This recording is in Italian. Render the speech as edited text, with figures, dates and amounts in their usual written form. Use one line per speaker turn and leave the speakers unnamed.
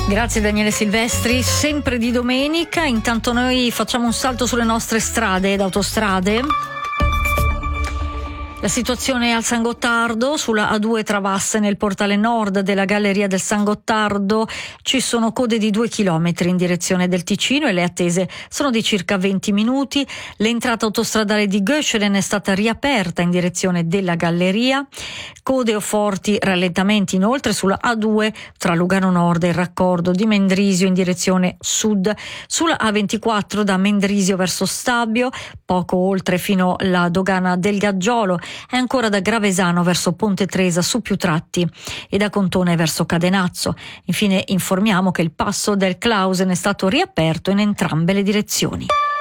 Grazie Daniele Silvestri, sempre di domenica. Intanto noi facciamo un salto sulle nostre strade ed autostrade. La situazione al San Gottardo, sulla A2 Travasse nel portale nord della galleria del San Gottardo, ci sono code di 2 chilometri in direzione del Ticino e le attese sono di circa 20 minuti. L'entrata autostradale di Göscheden è stata riaperta in direzione della galleria. Code o forti rallentamenti inoltre sulla A2 tra Lugano Nord e il raccordo di Mendrisio in direzione sud. Sulla A24 da Mendrisio verso Stabio, poco oltre fino alla dogana del Gaggiolo, e ancora da Gravesano verso Ponte Tresa su più tratti e da Contone verso Cadenazzo. Infine informiamo che il passo del Clausen è stato riaperto in entrambe le direzioni.